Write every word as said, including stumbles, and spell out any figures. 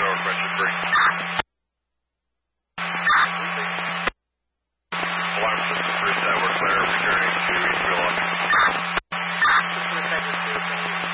tower, question three. Alarm system three, that we're clear, returning to East